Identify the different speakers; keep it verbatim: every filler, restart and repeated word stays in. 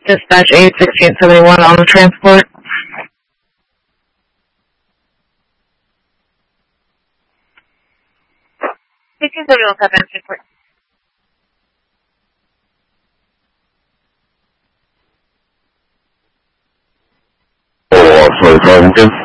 Speaker 1: Dispatch eight sixteen seventy-one on the transport. sixteen seventy-one, seven, transport.
Speaker 2: Oh, sorry, Farmington.